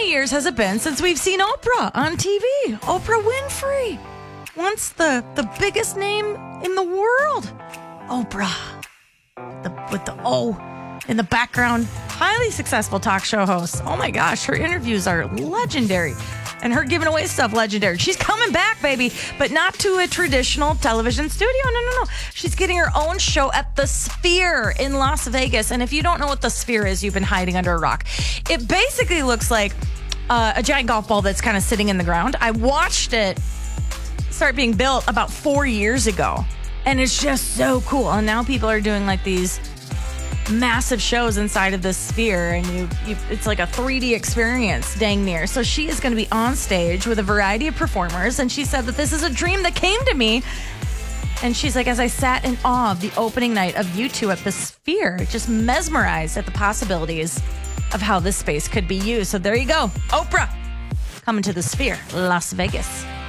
many years has it been since we've seen Oprah on TV? Oprah Winfrey. Once the biggest name in the world. Oprah. With the O in the background. Highly successful talk show host. Oh my gosh, her interviews are legendary. And her giving away stuff, legendary. She's coming back, baby, but not to a traditional television studio. No. She's getting her own show at the Sphere in Las Vegas. And if you don't know what the Sphere is, you've been hiding under a rock. It basically looks like a giant golf ball that's kind of sitting in the ground. I watched it start being built about 4 years ago. And it's just so cool. And now people are doing like these massive shows inside of this Sphere, and it's like a 3D experience, dang near. So she is going to be on stage with a variety of performers, and she said that this is a dream that came to me. And she's like, as I sat in awe of the opening night of U2 at the Sphere, just mesmerized at the possibilities of how this space could be used. So there you go, Oprah coming to the Sphere, Las Vegas.